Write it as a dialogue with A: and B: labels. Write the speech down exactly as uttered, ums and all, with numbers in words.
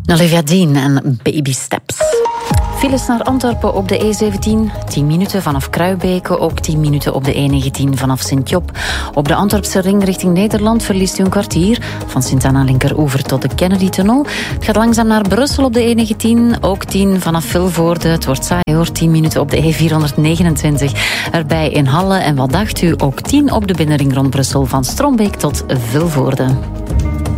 A: Olivia Dean en Baby Steps. Files naar Antwerpen op de E zeventien, tien minuten vanaf Kruibeke, ook tien minuten op de E negentien vanaf Sint-Job. Op de Antwerpse ring richting Nederland verliest u een kwartier, van Sint-Anna linkeroever tot de Kennedy-tunnel. Het gaat langzaam naar Brussel op de E negentien, ook tien vanaf Vilvoorde. Het wordt saai hoor, tien minuten op de E vierhonderdnegenentwintig. Erbij in Halle en wat dacht u, ook tien op de binnenring rond Brussel van Strombeek tot Vilvoorde.